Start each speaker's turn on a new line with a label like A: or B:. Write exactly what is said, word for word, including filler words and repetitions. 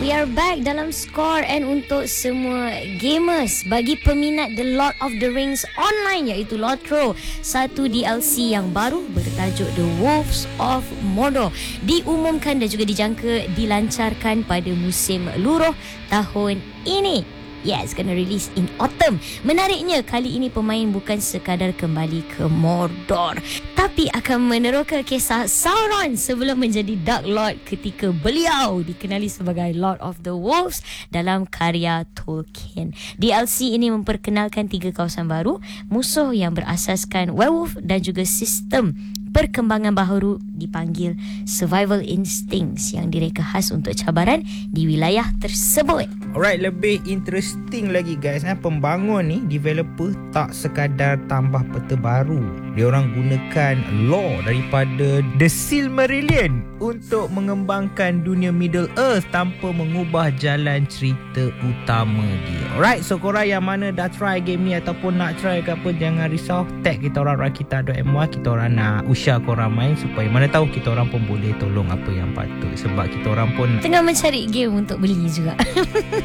A: We are back dalam Score, and untuk semua gamers, bagi peminat The Lord of the Rings online iaitu LOTRO, satu D L C yang baru bertajuk The Wolves of Mordor diumumkan dan juga dijangka dilancarkan pada musim luruh tahun ini. Yeah, it's gonna release in autumn. Menariknya, kali ini pemain bukan sekadar kembali ke Mordor, tapi akan meneroka kisah Sauron sebelum menjadi Dark Lord ketika beliau dikenali sebagai Lord of the Wolves dalam karya Tolkien. D L C ini memperkenalkan tiga kawasan baru, musuh yang berasaskan werewolf dan juga sistem perkembangan baharu dipanggil Survival Instincts yang direka khas untuk cabaran di wilayah tersebut.
B: Alright, lebih interesting lagi guys, eh, pembangun ni, developer tak sekadar tambah peta baru. Dia orang gunakan lore daripada The Silmarillion untuk mengembangkan dunia Middle Earth tanpa mengubah jalan cerita utama dia. Alright, so korang yang mana dah try game ni ataupun nak try ke apa, jangan risau, tag kita orang Rakita dot M Y. Kita orang nak usia korang main supaya mana tahu kita orang pun boleh tolong apa yang patut, sebab kita orang pun
A: tengah mencari game untuk beli juga.